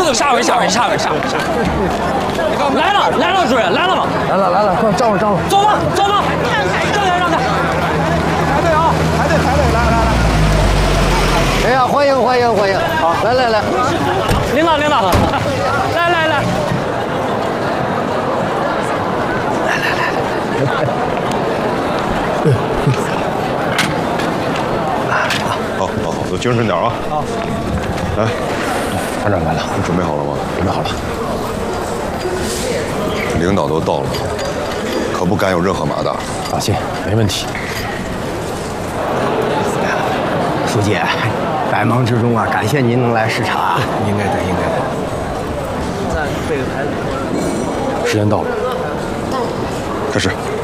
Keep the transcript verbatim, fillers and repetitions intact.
下回下回下回下回下回。来了来了，主任来了吗？ 来了来了，快招呼招呼。 走吧走吧，让开让开。 排队啊，排队排队，来来来。 哎呀，欢迎欢迎欢迎！好，来来来， 领导领导，来来来。 好，好，好，都精神点啊！好，来， 团长来了， 你准备好了吗？ 准备好了。 领导都到了，可不敢有任何马大。 放心，没问题。 苏姐，百忙之中啊，感谢您能来视察， 应该的，应该的。 在这个台子。 时间到了， 开始。